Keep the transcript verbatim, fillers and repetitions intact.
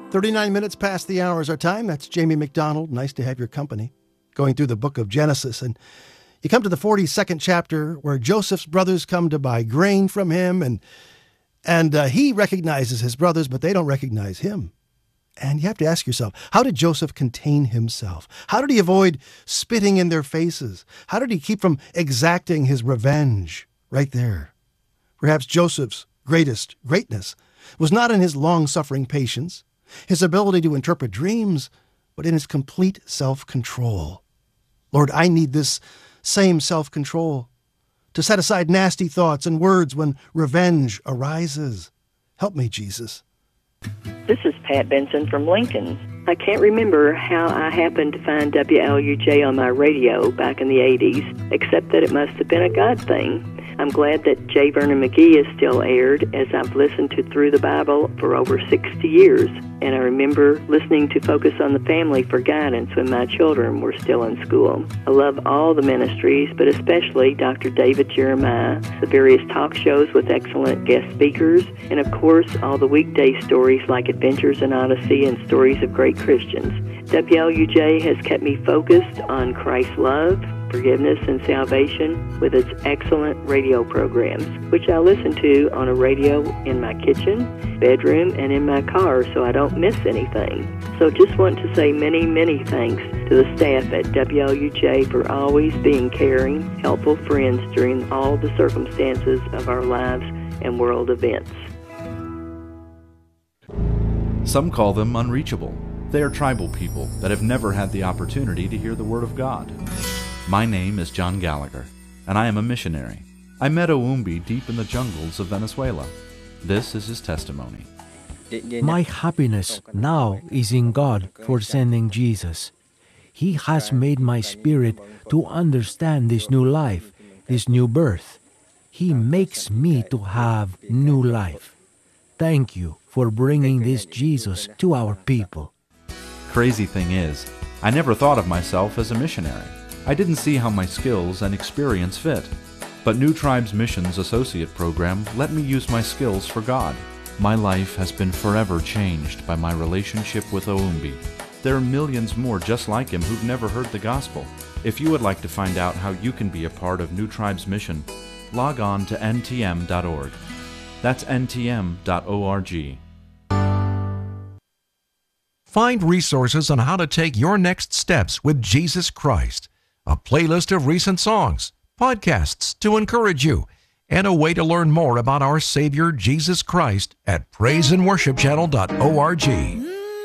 thirty-nine minutes past the hour is our time. That's Jamie McDonald. Nice to have your company. Going through the book of Genesis. And you come to the forty-second chapter where Joseph's brothers come to buy grain from him. And, and uh, he recognizes his brothers, but they don't recognize him. And you have to ask yourself, how did Joseph contain himself? How did he avoid spitting in their faces? How did he keep from exacting his revenge right there? Perhaps Joseph's greatest greatness was not in his long-suffering patience, his ability to interpret dreams, but in his complete self-control. Lord, I need this same self-control to set aside nasty thoughts and words when revenge arises. Help me, Jesus. This is Pat Benson from Lincoln. I can't remember how I happened to find W L U J on my radio back in the eighties, except that it must have been a God thing. I'm glad that J. Vernon McGee is still aired, as I've listened to Through the Bible for over sixty years. And I remember listening to Focus on the Family for guidance when my children were still in school. I love all the ministries, but especially Doctor David Jeremiah, the various talk shows with excellent guest speakers, and of course all the weekday stories like Adventures in Odyssey and Stories of Great Christians. W L U J has kept me focused on Christ's love, forgiveness, and salvation with its excellent radio programs, which I listen to on a radio in my kitchen, bedroom, and in my car so I don't miss anything. So just want to say many, many thanks to the staff at W L U J for always being caring, helpful friends during all the circumstances of our lives and world events. Some call them unreachable. They are tribal people that have never had the opportunity to hear the Word of God. My name is John Gallagher, and I am a missionary. I met Oumbi deep in the jungles of Venezuela. This is his testimony. My happiness now is in God for sending Jesus. He has made my spirit to understand this new life, this new birth. He makes me to have new life. Thank you for bringing this Jesus to our people. Crazy thing is, I never thought of myself as a missionary. I didn't see how my skills and experience fit. But New Tribes Missions Associate Program let me use my skills for God. My life has been forever changed by my relationship with Oumbi. There are millions more just like him who've never heard the gospel. If you would like to find out how you can be a part of New Tribes Mission, log on to N T M dot org. That's N T M dot org. Find resources on how to take your next steps with Jesus Christ, a playlist of recent songs, podcasts to encourage you, and a way to learn more about our Savior Jesus Christ at praise and worship channel dot org.